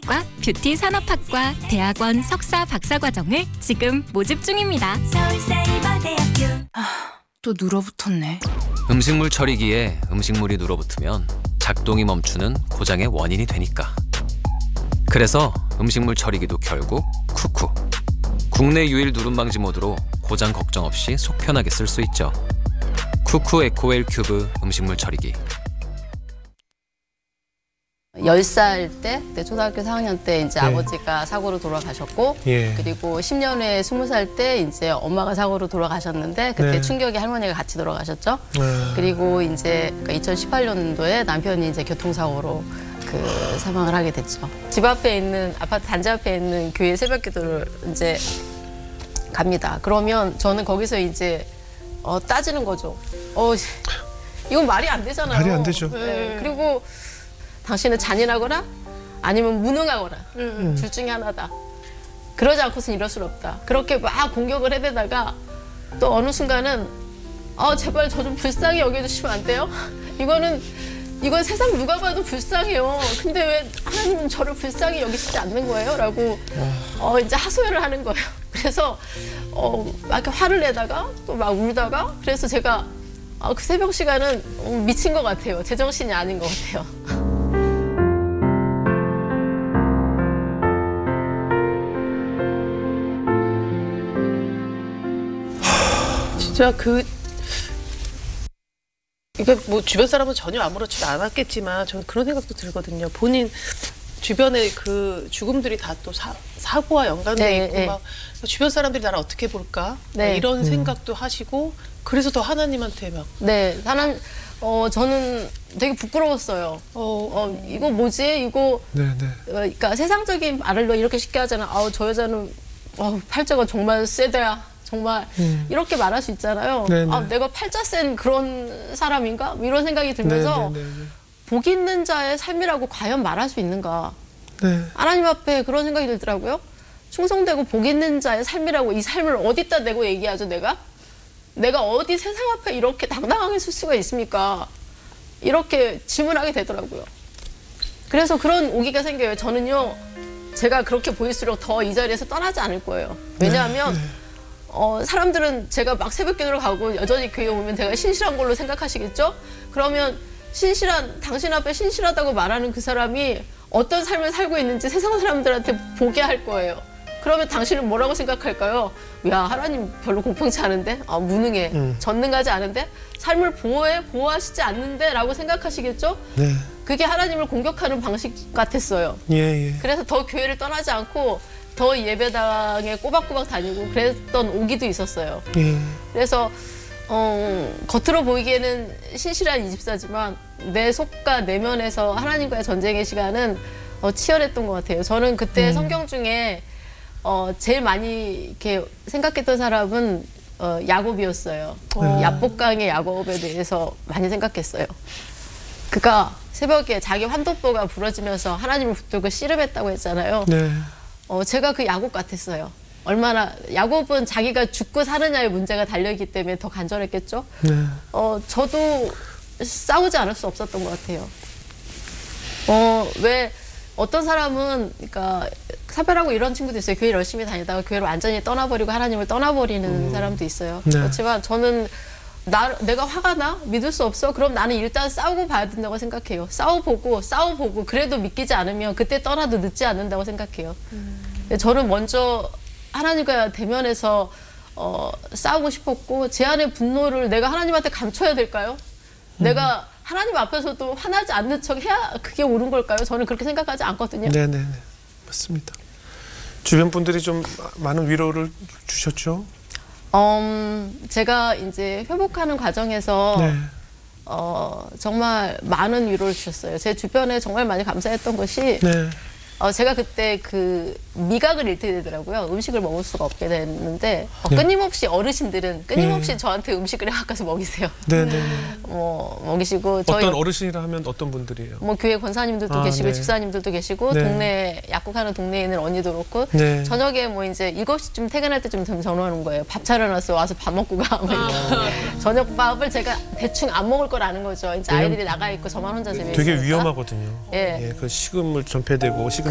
의학과 뷰티 산업학과 대학원 석사 박사 과정을 지금 모집 중입니다. 서울사이버대학교. 또 눌어붙었네. 음식물 처리기에 음식물이 눌어붙으면 작동이 멈추는 고장의 원인이 되니까. 그래서 음식물 처리기도 결국 쿠쿠. 국내 유일 누름 방지 모드로 고장 걱정 없이 속 편하게 쓸 수 있죠. 쿠쿠 에코웰 큐브 음식물 처리기. 10살 때, 그때 초등학교 4학년 때 이제 아버지가 사고로 돌아가셨고, 그리고 10년 후에 20살 때 이제 엄마가 사고로 돌아가셨는데, 그때 충격이 할머니가 같이 돌아가셨죠. 그리고 이제 2018년도에 남편이 이제 교통사고로 사망을 하게 됐죠. 집 앞에 있는, 아파트 단지 앞에 있는 교회 새벽 기도를 이제 갑니다. 그러면 저는 거기서 이제 따지는 거죠. 이건 말이 안 되잖아요. 말이 안 되죠. 네. 그리고 당신은 잔인하거나 아니면 무능하거나 둘 중에 하나다. 그러지 않고서는 이럴 수 없다. 그렇게 막 공격을 해대다가 또 어느 순간은 제발 저 좀 불쌍히 여겨주시면 안 돼요? 이건 세상 누가 봐도 불쌍해요. 근데 왜 하나님은 저를 불쌍히 여기시지 않는 거예요? 라고 이제 하소연을 하는 거예요. 그래서 막 이렇게 화를 내다가 또 막 울다가 그래서 제가 그 새벽 시간은 미친 것 같아요. 제정신이 아닌 것 같아요. 진짜 이게 뭐 주변 사람은 전혀 아무렇지도 않았겠지만 저는 그런 생각도 들거든요. 본인 주변의 그 죽음들이 다 또 사고와 연관돼 있고 막 주변 사람들이 나를 어떻게 볼까 막 이런 생각도 하시고 그래서 더 하나님한테 막 저는 되게 부끄러웠어요. 이거 뭐지? 이거 그러니까 세상적인 말을 이렇게 쉽게 하잖아. 저 여자는 팔자가 정말 세대야. 정말 이렇게 말할 수 있잖아요. 내가 팔자 센 그런 사람인가? 이런 생각이 들면서 복 있는 자의 삶이라고 과연 말할 수 있는가? 하나님 앞에 그런 생각이 들더라고요. 충성되고 복 있는 자의 삶이라고 이 삶을 어디다 대고 얘기하죠, 내가? 내가 어디 세상 앞에 이렇게 당당하게 쓸 수가 있습니까? 이렇게 질문하게 되더라고요. 그래서 그런 오기가 생겨요. 저는요, 제가 그렇게 보일수록 더 이 자리에서 떠나지 않을 거예요. 왜냐하면 사람들은 제가 막 새벽 기도를 가고 여전히 교회에 오면 제가 신실한 걸로 생각하시겠죠? 그러면 당신 앞에 신실하다고 말하는 그 사람이 어떤 삶을 살고 있는지 세상 사람들한테 보게 할 거예요. 그러면 당신은 뭐라고 생각할까요? 야, 하나님 별로 공평치 않은데? 무능해. 전능하지 않은데? 삶을 보호하시지 않는데? 라고 생각하시겠죠? 그게 하나님을 공격하는 방식 같았어요. 그래서 더 교회를 떠나지 않고 더 예배당에 꼬박꼬박 다니고 그랬던 오기도 있었어요. 그래서 겉으로 보이기에는 신실한 24지만 내 속과 내면에서 하나님과의 전쟁의 시간은 치열했던 것 같아요. 저는 그때 성경 중에 제일 많이 이렇게 생각했던 사람은 야곱이었어요. 야복강의 야곱에 대해서 많이 생각했어요. 그가 새벽에 자기 환도뼈가 부러지면서 하나님을 붙들고 씨름했다고 했잖아요. 제가 그 야곱 같았어요. 얼마나 야곱은 자기가 죽고 사느냐의 문제가 달려있기 때문에 더 간절했겠죠. 저도 싸우지 않을 수 없었던 것 같아요. 왜 어떤 사람은 그러니까 사별하고 이런 친구도 있어요. 교회 열심히 다니다가 교회를 완전히 떠나버리고 하나님을 떠나버리는 사람도 있어요. 그렇지만 저는 내가 화가 나? 믿을 수 없어? 그럼 나는 일단 싸우고 봐야 된다고 생각해요. 싸워보고 그래도 믿기지 않으면 그때 떠나도 늦지 않는다고 생각해요. 저는 먼저 하나님과 대면해서 싸우고 싶었고 제 안의 분노를 내가 하나님한테 감춰야 될까요? 내가 하나님 앞에서도 화나지 않는 척 해야 그게 옳은 걸까요? 저는 그렇게 생각하지 않거든요. 네네네, 맞습니다. 주변 분들이 좀 많은 위로를 주셨죠? 제가 이제 회복하는 과정에서 정말 많은 위로를 주셨어요. 제 주변에 정말 많이 감사했던 것이 제가 그때 미각을 잃게 되더라고요. 음식을 먹을 수가 없게 됐는데 끊임없이 어르신들은 끊임없이 저한테 음식을 해가서 먹이세요. 먹이시고 어떤 어르신이라 하면 어떤 분들이에요? 교회 권사님들도 계시고 집사님들도 계시고 동네 약국하는 동네에 있는 언니도 그렇고 저녁에 이제 7시쯤 퇴근할 때쯤 전화 오는 거예요. 밥 차려놨어. 와서 밥 먹고 가. 저녁밥을 제가 대충 안 먹을 걸 아는 거죠. 이제 아이들이 나가 있고 저만 혼자 재미있으니까. 되게 위험하거든요. 그 식음을 전폐되고 식은